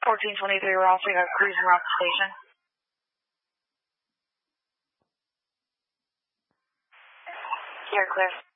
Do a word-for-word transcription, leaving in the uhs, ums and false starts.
fourteen twenty-three, we're also got cruising around the station. You're clear.